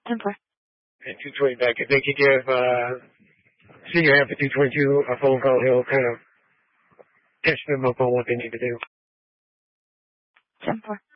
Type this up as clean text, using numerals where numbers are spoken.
10-4. And 220 back. If they could give senior half of 222 a phone call, he'll kind of catch them up on what they need to do. 10-4.